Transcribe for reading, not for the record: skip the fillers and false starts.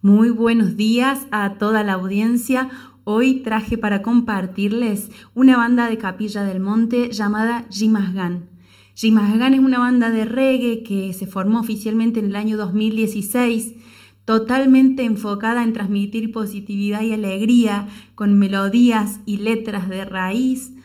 Muy buenos días a toda la audiencia. Hoy traje para compartirles una banda de Capilla del Monte llamada Yimasgan. Yimasgan es una banda de reggae que se formó oficialmente en el año 2016, totalmente enfocada en transmitir positividad y alegría con melodías y letras de raíz,